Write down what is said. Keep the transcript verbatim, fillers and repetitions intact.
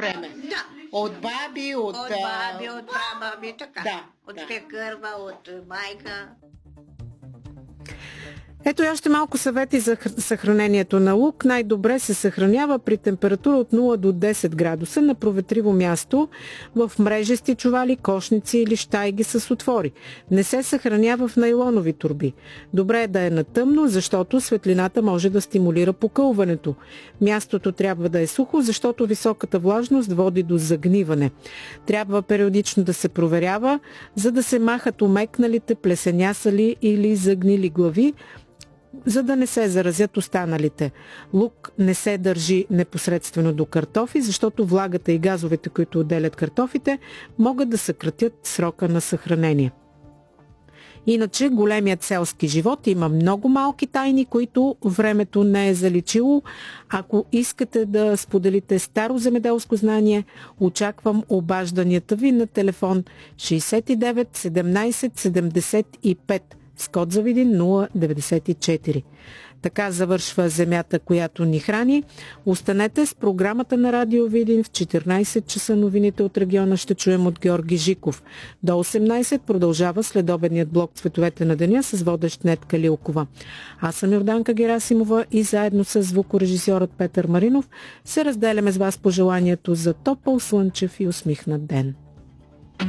време. Да. От баби, от... От баби, от прабаби, така. Да, От да. пекърва, от майка. Ето и още малко съвети за съхранението на лук. Най-добре се съхранява при температура от нула до десет градуса на проветриво място в мрежести чували, кошници или щайги с отвори. Не се съхранява в найлонови торби. Добре е да е на тъмно, защото светлината може да стимулира покълването. Мястото трябва да е сухо, защото високата влажност води до загниване. Трябва периодично да се проверява, за да се махат омекналите, плесенясали или загнили глави, за да не се заразят останалите. Лук не се държи непосредствено до картофи, защото влагата и газовете, които отделят картофите, могат да съкратят срока на съхранение. Иначе големият селски живот има много малки тайни, които времето не е заличило. Ако искате да споделите старо земеделско знание, очаквам обажданията ви на телефон шейсет и девет седемнайсет седемдесет и пет с код за Видин нула деветдесет и четири. Така завършва Земята, която ни храни. Останете с програмата на Радио Видин. В четиринайсет часа новините от региона ще чуем от Георги Жиков. До осемнайсет продължава следобедният блок Цветовете на деня с водещ Нетка Лилкова. Аз съм Йорданка Герасимова и заедно с звукорежисьорът Петър Маринов се разделяме с вас пожеланието за топъл, слънчев и усмихнат ден.